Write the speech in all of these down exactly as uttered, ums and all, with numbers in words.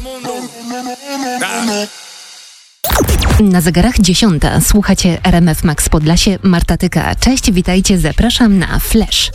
Na zegarach dziesiąta. Słuchacie R M F Max Podlasie. Marta Tyka. Cześć, witajcie, zapraszam na Flash.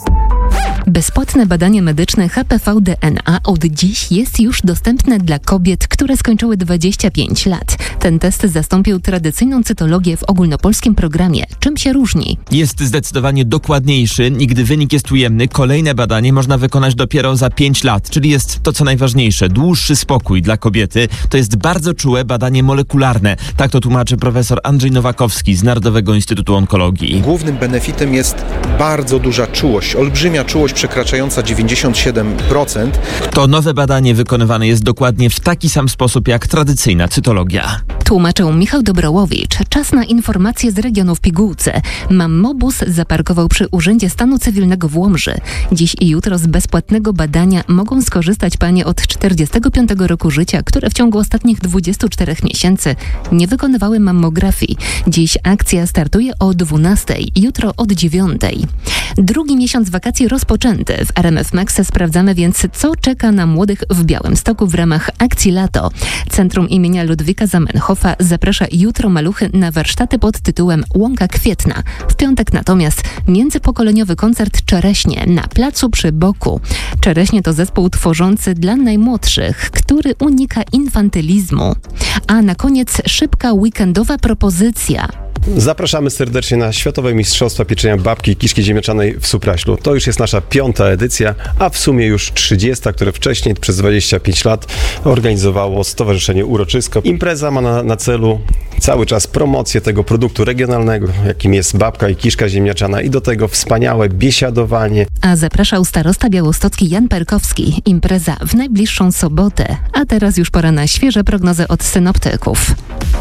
Bezpłatne badanie medyczne H P V D N A od dziś jest już dostępne dla kobiet, które skończyły dwadzieścia pięć lat. Ten test zastąpił tradycyjną cytologię w ogólnopolskim programie. Czym się różni? Jest zdecydowanie dokładniejszy i gdy wynik jest ujemny, kolejne badanie można wykonać dopiero za pięć lat, czyli jest to co najważniejsze, dłuższy spokój dla kobiety. To jest bardzo czułe badanie molekularne. Tak to tłumaczy profesor Andrzej Nowakowski z Narodowego Instytutu Onkologii. Głównym benefitem jest bardzo duża czułość, olbrzymia czułość przekraczająca dziewięćdziesiąt siedem procent. To nowe badanie wykonywane jest dokładnie w taki sam sposób jak tradycyjna cytologia. Tłumaczył Michał Dobrołowicz. Czas na informacje z regionu w pigułce. Mammobus zaparkował przy Urzędzie Stanu Cywilnego w Łomży. Dziś i jutro z bezpłatnego badania mogą skorzystać panie od czterdziestego piątego roku życia, które w ciągu ostatnich dwudziestu czterech miesięcy nie wykonywały mammografii. Dziś akcja startuje o dwunastej, jutro od dziewiątej. Drugi miesiąc wakacji rozpoczęty. W R M F Max sprawdzamy więc, co czeka na młodych w Białymstoku w ramach akcji Lato. Centrum imienia Ludwika Zamenhofa zaprasza jutro maluchy na warsztaty pod tytułem Łąka Kwietna. W piątek natomiast międzypokoleniowy koncert Czereśnie na placu przy Boku. Czereśnie to zespół tworzący dla najmłodszych, który unika infantylizmu. A na koniec szybka weekendowa propozycja. Zapraszamy serdecznie na Światowe Mistrzostwa Pieczenia Babki i Kiszki Ziemniaczanej w Supraślu. To już jest nasza piąta edycja, a w sumie już trzydziesta, które wcześniej przez dwadzieścia pięć lat organizowało Stowarzyszenie Uroczysko. Impreza ma na, na celu cały czas promocję tego produktu regionalnego, jakim jest babka i kiszka ziemniaczana, i do tego wspaniałe biesiadowanie. A zapraszał starosta białostocki Jan Perkowski. Impreza w najbliższą sobotę. A teraz już pora na świeże prognozy od synoptyków.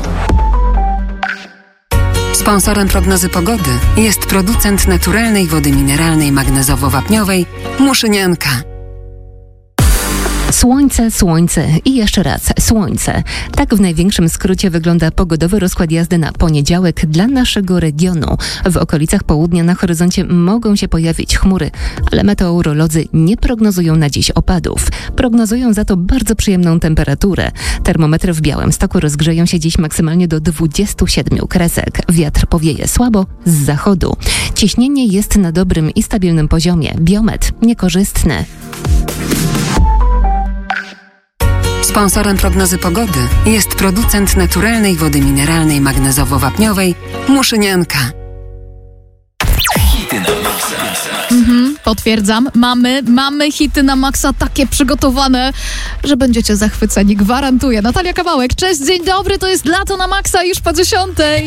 Sponsorem prognozy pogody jest producent naturalnej wody mineralnej magnezowo-wapniowej Muszynianka. Słońce, słońce i jeszcze raz słońce. Tak w największym skrócie wygląda pogodowy rozkład jazdy na poniedziałek dla naszego regionu. W okolicach południa na horyzoncie mogą się pojawić chmury, ale meteorolodzy nie prognozują na dziś opadów. Prognozują za to bardzo przyjemną temperaturę. Termometry w Białymstoku rozgrzeją się dziś maksymalnie do dwudziestu siedmiu kresek. Wiatr powieje słabo z zachodu. Ciśnienie jest na dobrym i stabilnym poziomie. Biometr niekorzystny. Sponsorem prognozy pogody jest producent naturalnej wody mineralnej magnezowo-wapniowej Muszynianka. Hity na maksa. Mhm, potwierdzam. Mamy, mamy hity na maksa takie przygotowane, że będziecie zachwyceni. Gwarantuję. Natalia Kawałek, cześć, dzień dobry, to jest Lato na maksa już po dziesiątej.